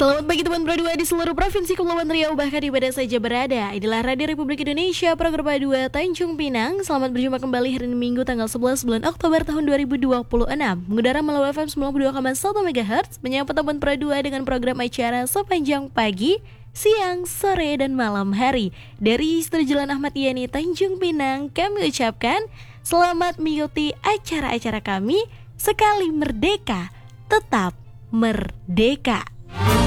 Selamat pagi teman Pro 2 di seluruh provinsi Kepulauan Riau bahkan di mana saja berada. Inilah Radio Republik Indonesia, program Pro 2 Tanjung Pinang. Selamat berjumpa kembali hari Minggu tanggal 11 bulan Oktober tahun 2026. Mengudara melalui FM 92,1 MHz, menyapa teman Pro 2 dengan program acara sepanjang pagi, siang, sore, dan malam hari. Dari Studio Jalan Ahmad Yani Tanjung Pinang, kami ucapkan selamat mengikuti acara-acara kami. Sekali merdeka, tetap merdeka.